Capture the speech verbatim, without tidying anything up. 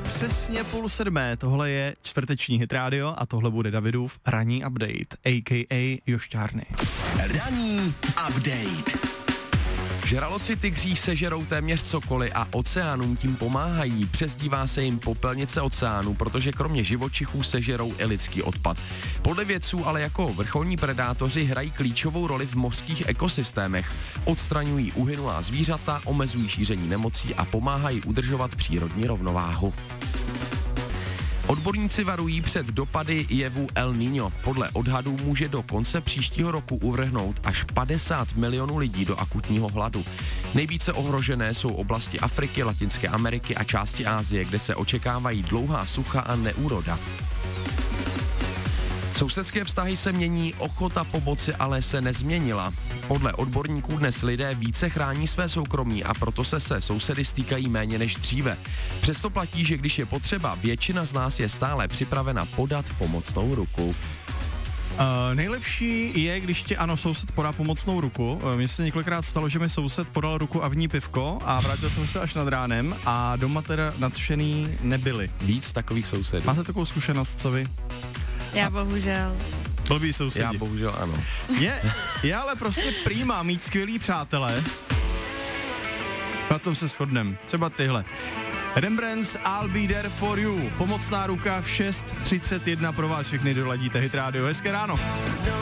přesně půl sedmé, tohle je čtvrteční Hit Radio a tohle bude Davidův ranní update, a k a. Jošťárny. Ranní update. Žraloci tygří sežerou téměř cokoliv a oceánům tím pomáhají. Přezdívá se jim popelnice oceánu, protože kromě živočichů sežerou i lidský odpad. Podle vědců ale jako vrcholní predátoři hrají klíčovou roli v mořských ekosystémech. Odstraňují uhynulá zvířata, omezují šíření nemocí a pomáhají udržovat přírodní rovnováhu. Odborníci varují před dopady jevu El Niño. Podle odhadů může do konce příštího roku uvrhnout až padesát milionů lidí do akutního hladu. Nejvíce ohrožené jsou oblasti Afriky, Latinské Ameriky a části Asie, kde se očekávají dlouhá sucha a neúroda. Sousedské vztahy se mění, ochota pomoci ale se nezměnila. Podle odborníků dnes lidé více chrání své soukromí a proto se se sousedy stýkají méně než dříve. Přesto platí, že když je potřeba, většina z nás je stále připravena podat pomocnou ruku. Uh, nejlepší je, když ti ano, soused podá pomocnou ruku. Uh, Mně se několikrát stalo, že mi soused podal ruku a v ní pivko a vrátil jsem se až nad ránem a doma teda nadšený nebyli. Víc takových sousedů. Máte takovou zkušenost, co vy? Já bohužel. Blbý sousedi. Já bohužel ano. Je, je ale prostě prýma mít skvělý přátelé. Na tom se shodnem. Třeba tyhle. Rembrandts I'll be there for you. Pomocná ruka v šest třicet jedna pro vás všechny doladíte Hit Radio. Hezké ráno.